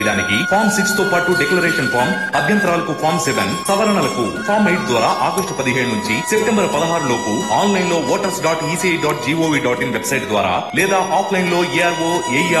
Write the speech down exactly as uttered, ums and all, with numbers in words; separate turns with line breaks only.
దానికి form six తో పాటు డిక్లరేషన్ ఫామ్, అభ్యంతరాలకు ఫామ్ సెవెన్, సవరణలకు ఫామ్ ఎయిట్ ద్వారా ఆగస్టు పదిహేడు నుంచి సెప్టెంబర్ పదహారు లోపు ఆన్లైన్ లో voters dot ECI dot GOV dot in website ద్వారా లేదా ఆఫ్లైన్ లో ఏఆర్ఓ ఏఈఆర్